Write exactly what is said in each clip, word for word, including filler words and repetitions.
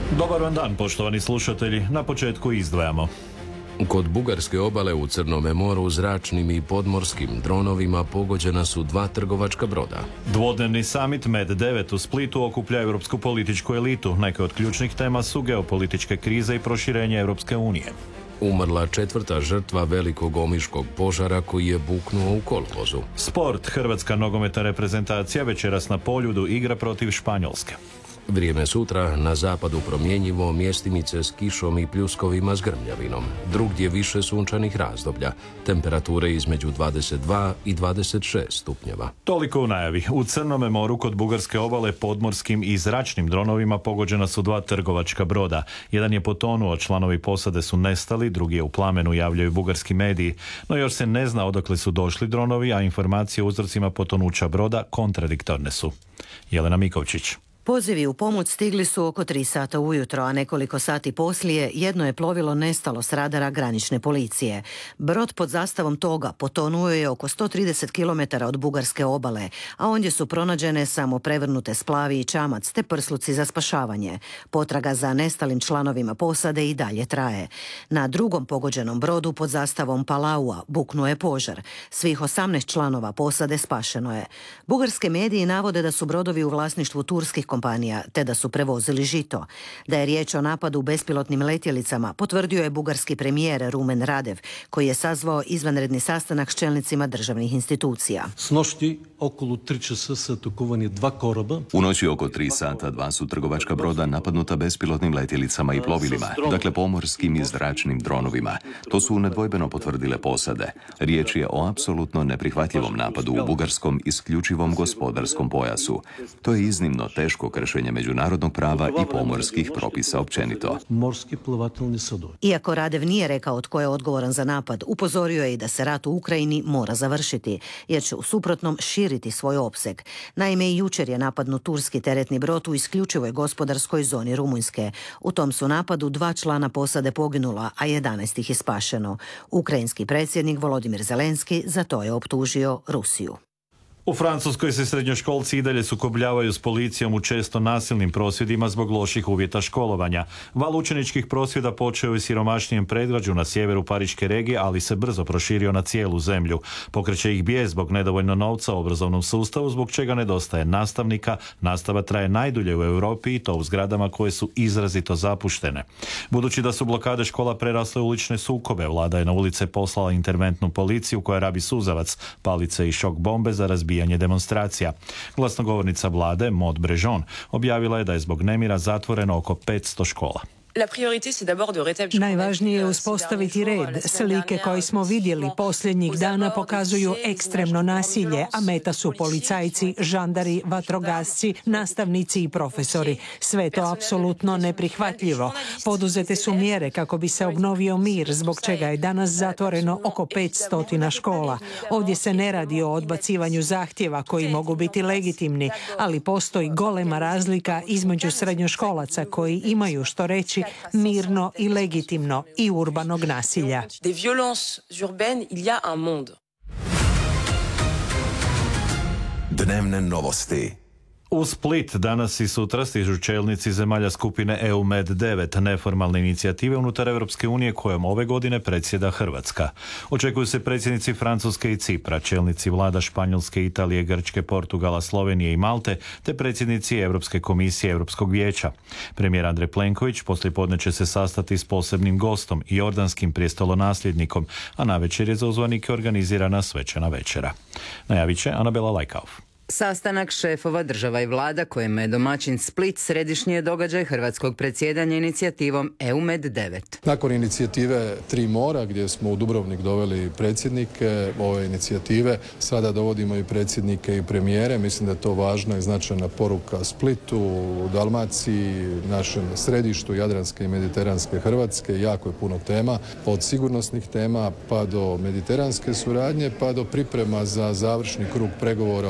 Dobar vam dan, poštovani slušatelji. Na početku izdvajamo. Kod bugarske obale u Crnome moru zračnim i podmorskim dronovima pogođena su dva trgovačka broda. Dvodnevni summit Med devet u Splitu okuplja europsku političku elitu. Neke od ključnih tema su geopolitičke krize i proširenje Europske unije. Umrla četvrta žrtva velikog omiškog požara koji je buknuo u kolovozu. Sport. Hrvatska nogometna reprezentacija večeras na Poljudu igra protiv Španjolske. Vrijeme sutra na zapadu promjenjivo, mjestimice s kišom i pljuskovima s grmljavinom. Drugdje više sunčanih razdoblja. Temperature između dvadeset dva i dvadeset šest stupnjeva. Toliko u najavi. U Crnome moru kod bugarske obale podmorskim i zračnim dronovima pogođena su dva trgovačka broda. Jedan je potonuo, članovi posade su nestali, drugi je u plamenu, javljaju bugarski mediji. No još se ne zna odakle su došli dronovi, a informacije o uzrocima potonuća broda kontradiktorne su. Jelena Mikovčić. Pozivi u pomoć stigli su oko tri sata ujutro, a nekoliko sati poslije jedno je plovilo nestalo s radara granične policije. Brod pod zastavom toga potonuo je oko sto trideset kilometara od bugarske obale, a ondje su pronađene samo prevrnute splavi i čamac te prsluci za spašavanje. Potraga za nestalim članovima posade i dalje traje. Na drugom pogođenom brodu pod zastavom Palaua buknuo je požar. Svih osamnaest članova posade spašeno je. Bugarske mediji navode da su brodovi u vlasništvu turskih kompanija, te da su prevozili žito. Da je riječ o napadu bespilotnim letjelicama, potvrdio je bugarski premijer Rumen Radev, koji je sazvao izvanredni sastanak s čelnicima državnih institucija. U noći oko tri sata dva su trgovačka broda napadnuta bespilotnim letjelicama i plovilima, dakle pomorskim i zračnim dronovima. To su nedvojbeno potvrdile posade. Riječ je o apsolutno neprihvatljivom napadu u bugarskom isključivom gospodarskom pojasu. To je iznimno teško kršenje međunarodnog prava i pomorskih propisa općenito. Iako Radev nije rekao tko je odgovoran za napad, upozorio je i da se rat u Ukrajini mora završiti, jer će u suprotnom širiti svoj opseg. Naime, i jučer je napadnut turski teretni brod u isključivoj gospodarskoj zoni Rumunjske. U tom su napadu dva člana posade poginula, a jedanaest ih je spašeno. Ukrajinski predsjednik Volodimir Zelenski za to je optužio Rusiju. U Francuskoj se srednjoškolci i dalje sukobljavaju s policijom u često nasilnim prosvjedima zbog loših uvjeta školovanja. Val učeničkih prosvjeda počeo je u siromašnijem predgrađu na sjeveru Pariške regije, ali se brzo proširio na cijelu zemlju. Pokreće ih bijes zbog nedovoljno novca u obrazovnom sustavu, zbog čega nedostaje nastavnika. Nastava traje najdulje u Europi i to u zgradama koje su izrazito zapuštene. Budući da su blokade škola prerasle u ulične sukobe, vlada je na ulice poslala interventnu policiju koja rabi suzavac, palice i šok bombe za razbijanje demonstracija. Glasnogovornica vlade, Maud Brejon, objavila je da je zbog nemira zatvoreno oko petsto škola. Najvažnije je uspostaviti red. Slike koje smo vidjeli posljednjih dana pokazuju ekstremno nasilje, a meta su policajci, žandari, vatrogasci, nastavnici i profesori. Sve to apsolutno neprihvatljivo. Poduzete su mjere kako bi se obnovio mir, zbog čega je danas zatvoreno oko petsto škola. Ovdje se ne radi o odbacivanju zahtjeva koji mogu biti legitimni, ali postoji golema razlika između srednjoškolaca koji imaju što reći mirno i legitimno i urbanog nasilja. Dnevne novosti. U Split danas i sutra stižu čelnici zemalja skupine E U Med devet, neformalne inicijative unutar Europske unije kojom ove godine predsjeda Hrvatska. Očekuju se predsjednici Francuske i Cipra, čelnici vlada Španjolske, Italije, Grčke, Portugala, Slovenije i Malte, te predsjednici Europske komisije Europskog vijeća. Premijer Andrej Plenković poslijepodne će se sastati s posebnim gostom i jordanskim prijestolonasljednikom, a navečer je za uzvanike organizirana svečana večera. Najavit će Anabela Lajkauf. Sastanak šefova država i vlada kojima je domaćin Split središnji je događaj hrvatskog predsjedanja inicijativom E U Med devet. Nakon inicijative Tri mora gdje smo u Dubrovnik doveli predsjednike ove inicijative, sada dovodimo i predsjednike i premijere. Mislim da je to važna i značajna poruka Splitu, Dalmaciji, našem središtu Jadranske i Mediteranske Hrvatske. Jako je puno tema, od sigurnosnih tema pa do mediteranske suradnje, pa do priprema za završni krug pregovora o višegodišnjem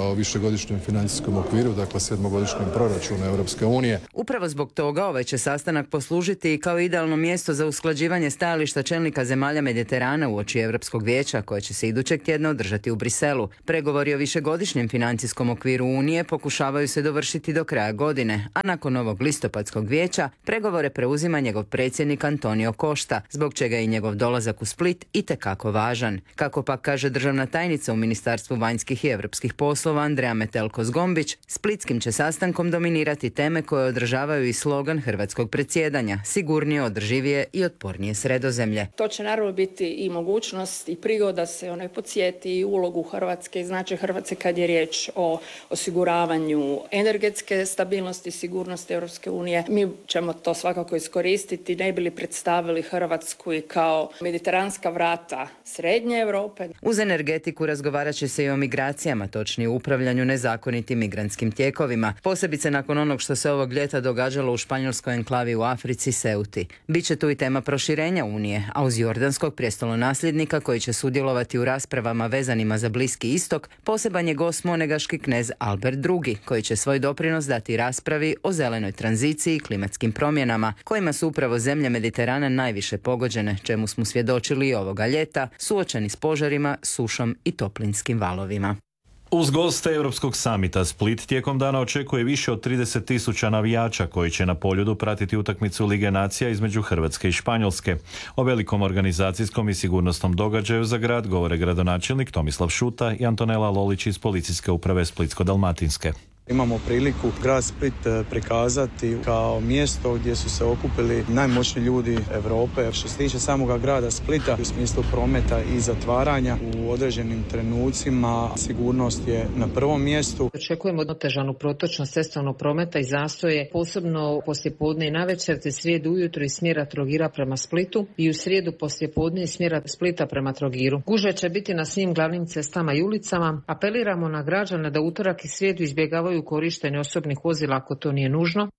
višegodišnjem financijskom okviru, dakle sedmogodišnjem proračunu Europske unije. Upravo zbog toga ovaj će sastanak poslužiti i kao idealno mjesto za usklađivanje stajališta čelnika zemalja Mediterana uoči Europskog vijeća koje će se idućeg tjedna održati u Briselu. Pregovori o višegodišnjem financijskom okviru Unije pokušavaju se dovršiti do kraja godine, a nakon ovog listopadskog vijeća pregovore preuzima njegov predsjednik Antonio Costa, zbog čega je i njegov dolazak u Split itekako važan. Kako pak kaže državna tajnica u Ministarstvu vanjskih i europskih poslova Andreja Metelko-Zgombić, splitskim će sastankom dominirati teme koje održavaju i slogan hrvatskog predsjedanja: sigurnije, održivije i otpornije Sredozemlje. To će naravno biti i mogućnost i prigoda se onaj podsjeti i ulogu Hrvatske i značaj Hrvatske kad je riječ o osiguravanju energetske stabilnosti i sigurnosti Europske unije. Mi ćemo to svakako iskoristiti, ne bi li predstavili Hrvatsku i kao mediteranska vrata Srednje Europe. Uz energetiku razgovarat će se i o migracijama, točnije upravljanju nezakonitim migrantskim tijekovima, posebice nakon onog što se ovog ljeta događalo u španjolskoj enklavi u Africi, Ceuti. Biće tu i tema proširenja Unije, a uz jordanskog prijestolonasljednika koji će sudjelovati u raspravama vezanima za Bliski istok, poseban je gost monegaški knez Albert drugi, koji će svoj doprinos dati raspravi o zelenoj tranziciji i klimatskim promjenama, kojima su upravo zemlje Mediterana najviše pogođene, čemu smo svjedočili i ovoga ljeta, suočeni s požarima, sušom i toplinskim valovima. Uz goste Europskog samita Split tijekom dana očekuje više od trideset tisuća navijača koji će na Poljudu pratiti utakmicu Lige nacija između Hrvatske i Španjolske. O velikom organizacijskom i sigurnosnom događaju za grad govore gradonačelnik Tomislav Šuta i Antonela Lolić iz Policijske uprave Splitsko-dalmatinske. Imamo priliku grad Split prikazati kao mjesto gdje su se okupili najmoćniji ljudi Europe. Što se tiče samoga grada Splita, u smislu prometa i zatvaranja, u određenim trenucima sigurnost je na prvom mjestu. Očekujemo otežanu protočnost cestovnog prometa i zastoje, posebno poslijepodne i navečer, te srijedu ujutro iz smjera Trogira prema Splitu i u srijedu poslijepodne iz smjera Splita prema Trogiru. Gužve će biti na svim glavnim cestama i ulicama. Apeliramo na građane da utorak i srijedu izbjegavaju korištenje osobnih vozila ako to nije nužno.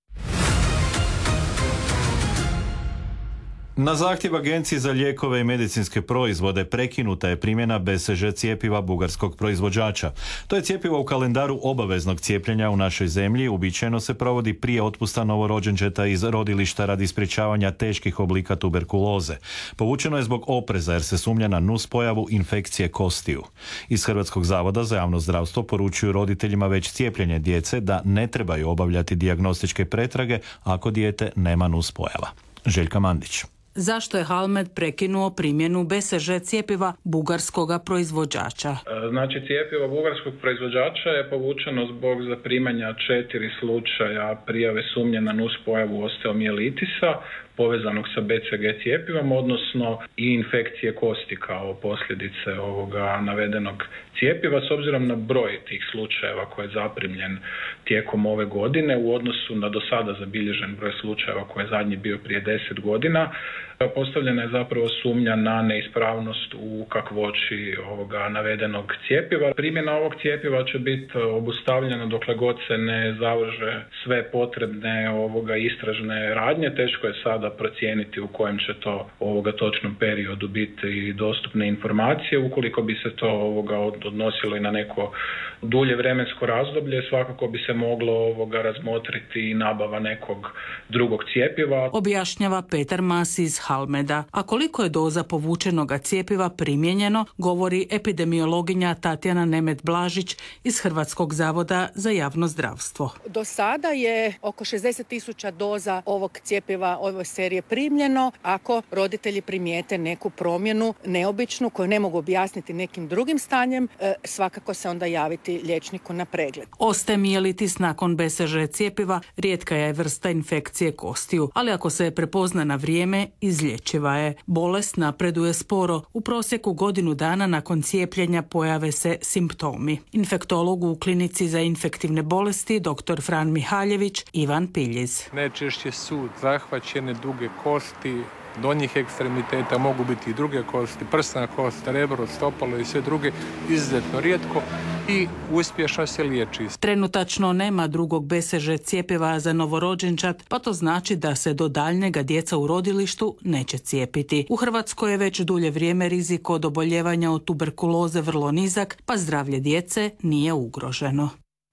Na zahtjev Agencije za lijekove i medicinske proizvode prekinuta je primjena B C G cjepiva bugarskog proizvođača. To je cjepivo u kalendaru obaveznog cijepljenja u našoj zemlji. Uobičajeno se provodi prije otpusta novorođenčeta iz rodilišta radi sprječavanja teških oblika tuberkuloze. Povučeno je zbog opreza jer se sumnja na nuspojavu infekcije kostiju. Iz Hrvatskog zavoda za javno zdravstvo poručuju roditeljima već cijepljenje djece da ne trebaju obavljati dijagnostičke pretrage ako dijete nema nuspojava. Željka Mandić. Zašto je Halmed prekinuo primjenu B C G cjepiva bugarskoga proizvođača? Znači, cjepivo bugarskog proizvođača je povučeno zbog zaprimanja četiri slučaja prijave sumnje na nuspojavu osteomijelitisa povezanog sa B C G cjepivom, odnosno i infekcije kosti kao posljedice ovoga navedenog cjepiva. S obzirom na broj tih slučajeva koji je zaprimljen tijekom ove godine u odnosu na do sada zabilježen broj slučajeva koji je zadnji bio prije deset godina, postavljena je zapravo sumnja na neispravnost u kakvoći ovoga navedenog cjepiva. Primjena ovog cjepiva će biti obustavljena dokle god se ne završe sve potrebne ovoga istražne radnje. Teško je sada procijeniti u kojem će to ovoga točnom periodu biti dostupne informacije. Ukoliko bi se to ovoga odnosilo i na neko dulje vremensko razdoblje, svakako bi se moglo ovoga razmotriti i nabava nekog drugog cjepiva. Objašnjava Petar Mas iz Halmeda. A koliko je doza povučenoga cjepiva primijenjeno, govori epidemiologinja Tatjana Nemet-Blažić iz Hrvatskog zavoda za javno zdravstvo. Do sada je oko šezdeset tisuća doza ovog cjepiva ove serije primljeno. Ako roditelji primijete neku promjenu neobičnu koju ne mogu objasniti nekim drugim stanjem, svakako se onda javiti liječniku na pregled. Osteomijelitis nakon B C G cjepiva rijetka je vrsta infekcije kostiju, ali ako se prepozna na vrijeme, izlječiva je. Bolest napreduje sporo. U prosjeku godinu dana nakon cijepljenja pojave se simptomi. Infektolog u klinici za infektivne bolesti dr. Fran Mihaljević Ivan Piljiz. Najčešće su zahvaćene duge kosti, donjih ekstremiteta, mogu biti i druge kosti, prsna kost, rebro, stopalo i sve druge, izuzetno rijetko i uspješno se liječi. Trenutačno nema drugog B C G cjepiva za novorođenčad, pa to znači da se do daljnjega djeca u rodilištu neće cijepiti. U Hrvatskoj je već dulje vrijeme rizik od oboljevanja od tuberkuloze vrlo nizak, pa zdravlje djece nije ugroženo.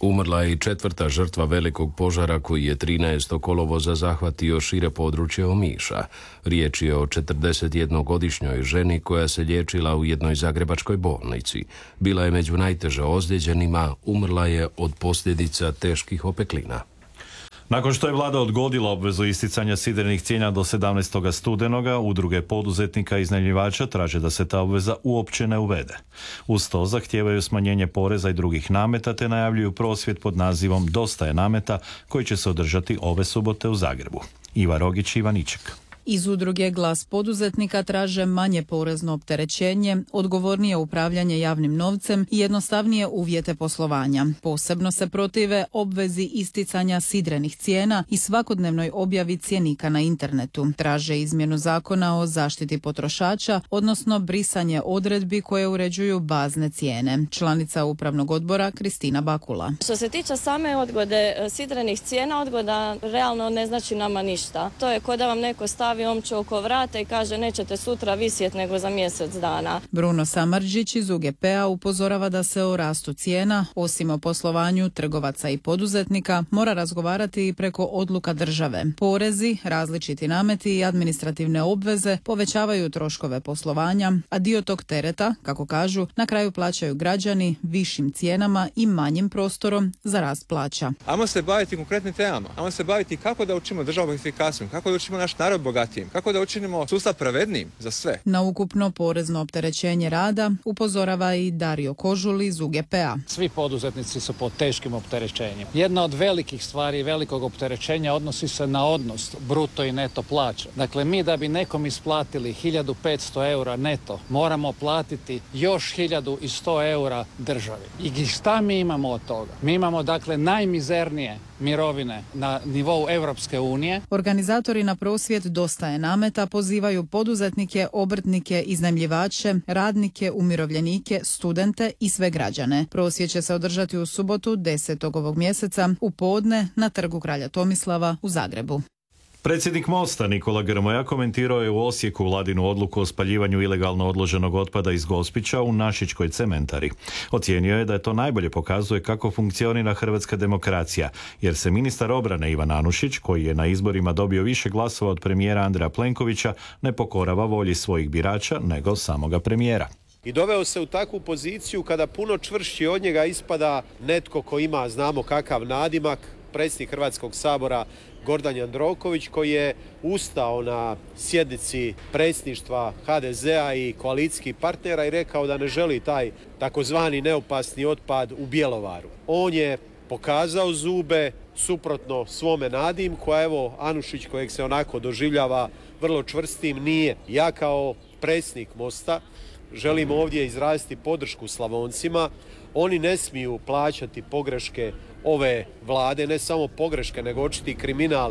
Umrla je i četvrta žrtva velikog požara koji je trinaestog kolovoza zahvatio šire područje Omiša. Riječ je o četrdesetjednogodišnjoj ženi koja se liječila u jednoj zagrebačkoj bolnici. Bila je među najteže ozlijeđenima, umrla je od posljedica teških opeklina. Nakon što je vlada odgodila obvezu isticanja sidrenih cijena do sedamnaestog studenoga, udruge poduzetnika i iznajmljivača traže da se ta obveza uopće ne uvede. Uz to zahtijevaju smanjenje poreza i drugih nameta te najavljuju prosvjed pod nazivom Dosta je nameta koji će se održati ove subote u Zagrebu. Iva Rogić, Ivaniček. Iz udruge Glas poduzetnika traže manje porezno opterećenje, odgovornije upravljanje javnim novcem i jednostavnije uvjete poslovanja. Posebno se protive obvezi isticanja sidrenih cijena i svakodnevnoj objavi cjenika na internetu. Traže izmjenu zakona o zaštiti potrošača, odnosno brisanje odredbi koje uređuju bazne cijene. Članica upravnog odbora Kristina Bakula. Što se tiče same odgode sidrenih cijena, odgoda realno ne znači nama ništa. To je kao da vam neko stavi omču oko vrata i kaže nećete sutra visjeti nego za mjesec dana. Bruno Samardžić iz U G P-a upozorava da se o rastu cijena, osim o poslovanju trgovaca i poduzetnika, mora razgovarati i preko odluka države. Porezi, različiti nameti i administrativne obveze povećavaju troškove poslovanja, a dio tog tereta, kako kažu, na kraju plaćaju građani višim cijenama i manjim prostorom za rast plaća. Ajmo se baviti konkretnim temama, ajmo se baviti kako da učinimo državu efikasnijom, kako da učinimo naš narod bogatijim, kako da učinimo sustav pravednijim za sve. Na ukupno porezno opterećenje rada upozorava i Dario Kožul iz U G P-a. Svi poduzetnici su pod teškim opterećenjem. Jedna od velikih stvari velikog opterećenja odnosi se na odnos bruto i neto plaće. Dakle, mi da bi nekom isplatili hiljadu petsto eura neto, moramo platiti još hiljadu sto eura državi. I šta mi imamo od toga? Mi imamo dakle najmizernije mirovine na nivou Europske unije. Organizatori na prosvjed Dosta je nameta pozivaju poduzetnike, obrtnike, iznajmljivače, radnike, umirovljenike, studente i sve građane. Prosvjed će se održati u subotu desetog ovog mjeseca u podne na Trgu kralja Tomislava u Zagrebu. Predsjednik Mosta Nikola Grmoja komentirao je u Osijeku vladinu odluku o spaljivanju ilegalno odloženog otpada iz Gospića u Našičkoj cementari. Ocijenio je da je to najbolje pokazuje kako funkcionira hrvatska demokracija, jer se ministar obrane Ivan Anušić, koji je na izborima dobio više glasova od premijera Andreja Plenkovića, ne pokorava volji svojih birača nego samoga premijera. I doveo se u takvu poziciju kada puno čvršći od njega ispada netko ko ima, znamo kakav nadimak, predsjednik Hrvatskog sabora Gordan Jandroković, koji je ustao na sjednici predsjedništva ha de zea i koalicijskih partnera i rekao da ne želi taj takozvani neopasni otpad u Bjelovaru. On je pokazao zube suprotno svome nadimku, a evo Anušić, kojeg se onako doživljava vrlo čvrstim, nije. Ja kao predsjednik Mosta želim ovdje izraziti podršku Slavoncima. Oni ne smiju plaćati pogreške ove vlade, ne samo pogreške, nego očiti kriminal.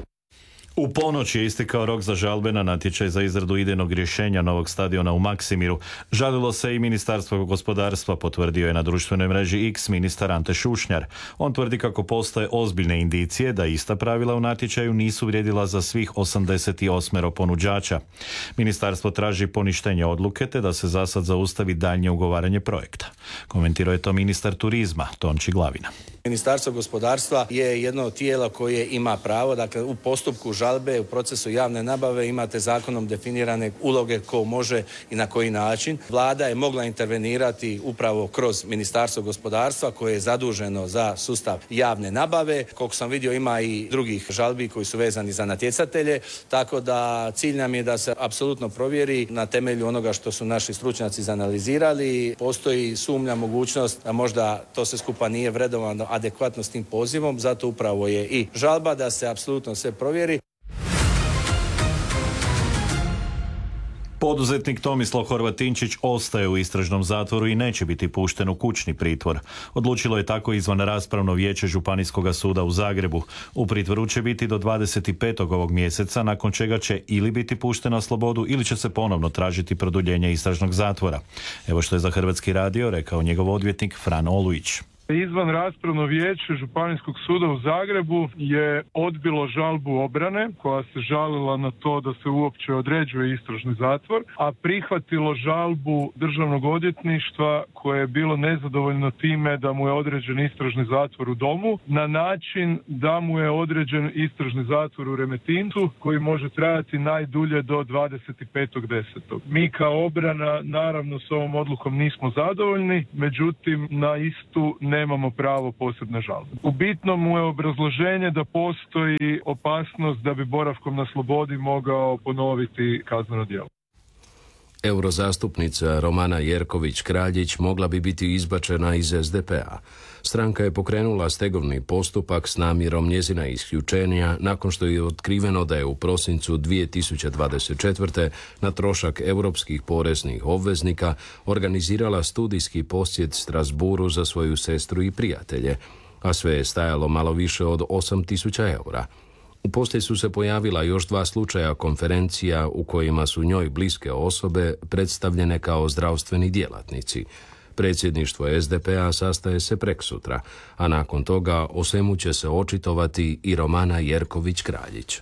U ponoć je istekao rok za žalbe na natječaj za izradu idejnog rješenja novog stadiona u Maksimiru. Žalilo se i Ministarstvo gospodarstva, potvrdio je na društvenoj mreži X ministar Ante Šušnjar. On tvrdi kako postoje ozbiljne indicije da ista pravila u natječaju nisu vrijedila za svih osamdeset osam ponuđača. Ministarstvo traži poništenje odluke te da se zasad zaustavi daljnje ugovaranje projekta. Komentirao je to ministar turizma Tonči Glavina. Ministarstvo gospodarstva je jedno od tijela koje ima pravo, dakle u postupku žalbe, u procesu javne nabave imate zakonom definirane uloge ko može i na koji način. Vlada je mogla intervenirati upravo kroz Ministarstvo gospodarstva koje je zaduženo za sustav javne nabave. Koliko sam vidio ima i drugih žalbi koji su vezani za natjecatelje, tako da cilj nam je da se apsolutno provjeri na temelju onoga što su naši stručnjaci izanalizirali. Postoji sumnja, mogućnost da možda to sve skupa nije vrednovano adekvatno s tim pozivom, zato upravo je i žalba da se apsolutno sve provjeri. Poduzetnik Tomislav Horvatinčić ostaje u istražnom zatvoru i neće biti pušten u kućni pritvor. Odlučilo je tako izvanraspravno vijeće Županijskog suda u Zagrebu. U pritvoru će biti do dvadeset petog ovog mjeseca, nakon čega će ili biti pušten na slobodu ili će se ponovno tražiti produljenje istražnog zatvora. Evo što je za Hrvatski radio rekao njegov odvjetnik Fran Olujić. Izvan raspravno vijeće Županijskog suda u Zagrebu je odbilo žalbu obrane koja se žalila na to da se uopće određuje istražni zatvor, a prihvatilo žalbu Državnog odvjetništva koje je bilo nezadovoljno time da mu je određen istražni zatvor u domu na način da mu je određen istražni zatvor u Remetincu koji može trajati najdulje do dvadeset petog desetog Mi kao obrana naravno s ovom odlukom nismo zadovoljni, međutim na istu nemamo pravo posebne žalbe. U bitnom mu je obrazloženje da postoji opasnost da bi boravkom na slobodi mogao ponoviti kazneno djelo. Eurozastupnica Romana Jerković-Kraljić mogla bi biti izbačena iz es de pe a. Stranka je pokrenula stegovni postupak s namjerom njezina isključenja nakon što je otkriveno da je u prosincu dvije tisuće dvadeset četvrte na trošak europskih poreznih obveznika organizirala studijski posjet Strasburu za svoju sestru i prijatelje, a sve je stajalo malo više od osam tisuća eura. Poslije su se pojavila još dva slučaja konferencija u kojima su njoj bliske osobe predstavljene kao zdravstveni djelatnici. Predsjedništvo es de pe a sastaje se preksutra, a nakon toga o svemu će se očitovati i Romana Jerković-Kraljić.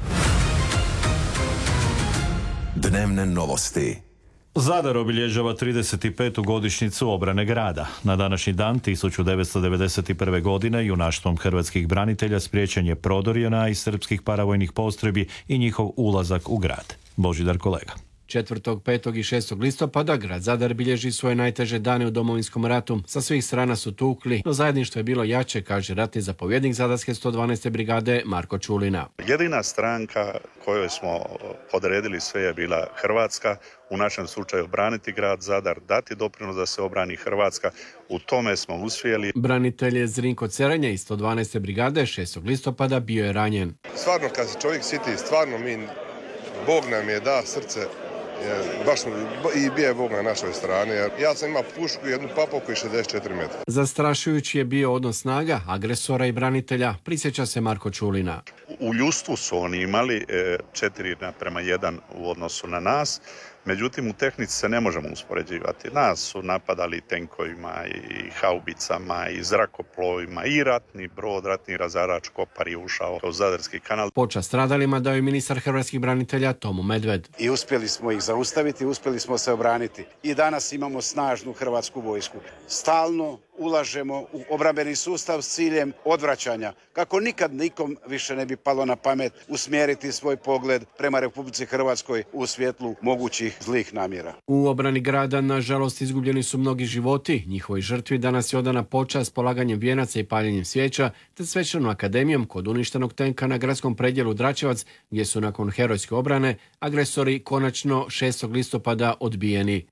Dnevne novosti. Zadar obilježava trideset petu godišnjicu obrane grada. Na današnji dan tisuću devetsto devedeset prve. godine junaštvom hrvatskih branitelja spriječen je prodor je na iz srpskih paravojnih postrojbi i njihov ulazak u grad. Božidar Kolega. četvrtog, petog i šestog listopada grad Zadar bilježi svoje najteže dane u Domovinskom ratu. Sa svih strana su tukli, no zajedništvo je bilo jače, kaže ratni zapovjednik Zadarske sto dvanaeste brigade Marko Čulina. Jedina stranka kojoj smo podredili sve je bila Hrvatska, u našem slučaju braniti grad Zadar, dati doprinos da se obrani Hrvatska, u tome smo uspjeli. Branitelj je Zrinko Cerenja iz sto dvanaeste brigade šestog listopada bio je ranjen. Stvarno kad se čovjek siti, stvarno mi, Bog nam je da srce, baš i bio je Bog na našoj strani. Ja sam imao pušku, jednu papovku i šezdeset četiri metra. Zastrašujući je bio odnos snaga agresora i branitelja, prisjeća se Marko Čulina. U ljudstvu su oni imali četiri naprema jedan u odnosu na nas, međutim u tehnici se ne možemo uspoređivati. Nas su napadali tenkovima i haubicama i zrakoplovima i ratni brod, ratni razarač Kopar je ušao u Zadarski kanal. Počast stradalima dao je ministar hrvatskih branitelja Tomo Medved. I uspjeli smo ih zaustaviti, uspjeli smo se obraniti. I danas imamo snažnu hrvatsku vojsku. Stalno ulažemo u obrambeni sustav s ciljem odvraćanja, kako nikad nikom više ne bi palo na pamet usmjeriti svoj pogled prema Republici Hrvatskoj u svjetlu mogućih zlih namjera. U obrani grada, nažalost, izgubljeni su mnogi životi. Njihovoj žrtvi danas je odana počast polaganjem vijenaca i paljenjem svijeća, te svečanom akademijom kod uništenog tenka na gradskom predjelu Dračevac, gdje su nakon herojske obrane agresori konačno šestog listopada odbijeni.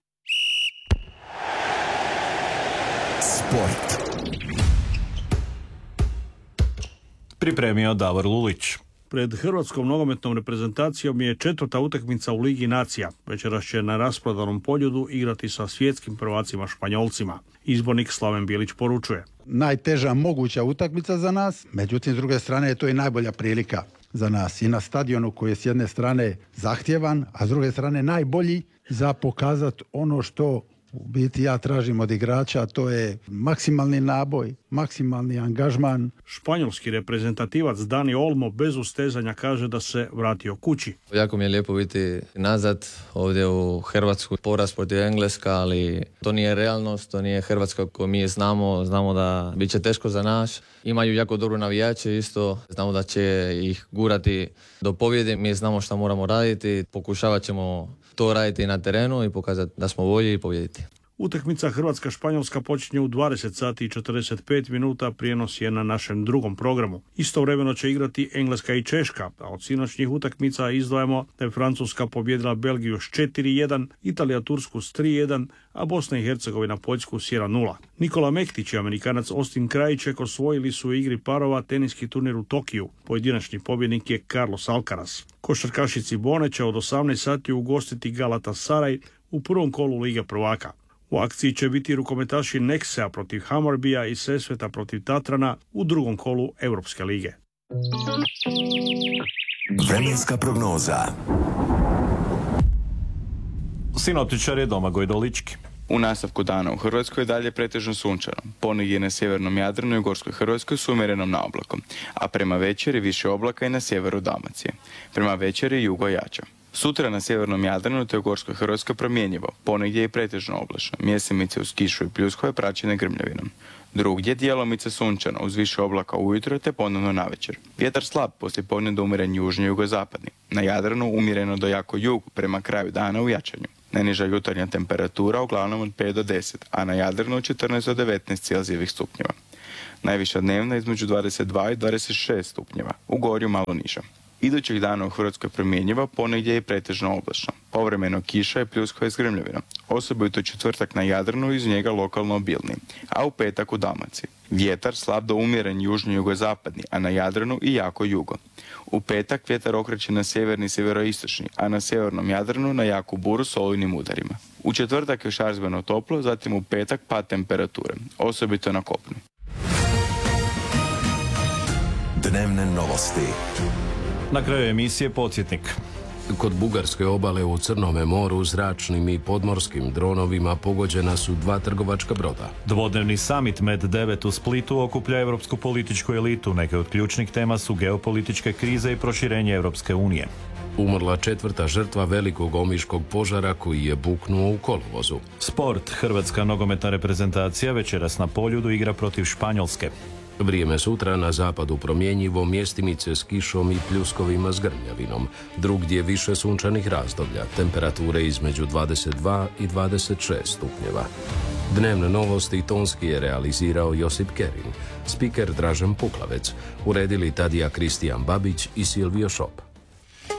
Sport. Pripremio Davor Lulić. Pred hrvatskom nogometnom reprezentacijom je četvrta utakmica u Ligi nacija. Večeras će na rasprodanom Poljudu igrati sa svjetskim prvacima Španjolcima. Izbornik Slaven Bilić poručuje. Najteža moguća utakmica za nas, međutim s druge strane je to i najbolja prilika za nas. I na stadionu koji je s jedne strane zahtjevan, a s druge strane najbolji za pokazati ono što u biti ja tražim od igrača, to je maksimalni naboj, maksimalni angažman. Španjolski reprezentativac Dani Olmo bez ustezanja kaže da se vratio kući. Jako mi je lijepo biti nazad ovdje u Hrvatsku. Poraz protiv Engleska, ali to nije realnost, to nije Hrvatska koju mi znamo. Znamo da bit će teško za nas. Imaju jako dobro navijače isto. Znamo da će ih gurati do pobjede. Mi znamo šta moramo raditi. Pokušavat ćemo to raditi na terenu i pokazati da smo bolji i pobjediti. Utakmica Hrvatska-Španjolska počinje u dvadeset sati i četrdeset pet minuta, prijenos je na našem drugom programu. Istovremeno će igrati Engleska i Češka, a od sinoćnjih utakmica izdvajamo da je Francuska pobjedila Belgiju s četiri jedan, Italija Tursku s tri jedan, a Bosna i Hercegovina Poljsku s jedan nula. Nikola Mektić i Amerikanac Austin Krajicek osvojili su u igri parova teniski turnir u Tokiju. Pojedinačni pobjednik je Carlos Alcaraz. Košarkašici Bone će od osamnaest sati ugostiti Galatasaray u prvom kolu Lige prvaka. U akciji će biti rukometaši Nexea protiv Hammarbija i Sesveta protiv Tatrana u drugom kolu Europske lige. Vremenska prognoza. Sinoptičar je Domagoj Dolički. U nastavku dana u Hrvatskoj dalje pretežno sunčano, ponegdje na sjevernom Jadranu i Gorskoj Hrvatskoj s umjerenom naoblakom, a prema večeri više oblaka i na sjeveru Dalmacije. Prema večeri jugo jača. Sutra na sjevernom Jadranu te u Gorskoj Hrvatskoj promjenjivo, ponegdje i pretežno oblačno, mjesimice uz kišu i pljuskove praćene grmljavinom. Drugdje djelomice sunčano uz više oblaka ujutro te ponovno navečer. Vjetar slab poslijepodne do umjeren južni jugozapadni. Na Jadranu umjereno do jako jug prema kraju dana u jačanju. Najniža jutarnja temperatura uglavnom od pet do deset, a na Jadranu od četrnaest do devetnaest Celzijevih stupnjeva. Najviša dnevna između dvadeset dva i dvadeset šest stupnjeva, u Gorju malo niža. Idućeg dana u Hrvatskoj promjenjivo, ponegdje je pretežno oblačno. Povremeno kiša i pljuskove s grmljavinom. Osobito četvrtak na Jadranu i iz njega lokalno obilni, a u petak u Dalmaciji. Vjetar slab do umjeren južni jugozapadni, a na Jadranu i jako jugo. U petak vjetar okreće na sjeverni i sjeveroistočni, a na sjevernom Jadranu na jaku buru s olujnim udarima. U četvrtak još arzbeno toplo, zatim u petak pad temperature, osobito na kopnu. Dnevne novosti. Na kraju emisije podsjetnik. Kod bugarske obale u Crnome moru zračnim i podmorskim dronovima pogođena su dva trgovačka broda. Dvodnevni summit Med devet u Splitu okuplja europsku političku elitu. Neke od ključnih tema su geopolitičke krize i proširenje Europske unije. Umrla četvrta žrtva velikog omiškog požara koji je buknuo u kolovozu. Sport. Hrvatska nogometna reprezentacija večeras na Poljudu igra protiv Španjolske. Vrijeme sutra na zapadu promjenjivo, mjestimice s kišom i pljuskovima s grmljavinom. Drugdje više sunčanih razdoblja, temperature između dvadeset dva i dvadeset šest stupnjeva. Dnevne novosti tonski je realizirao Josip Kerin, spiker Dražen Puklavec, uredili Tadija Kristijan Babić i Silvio Šop.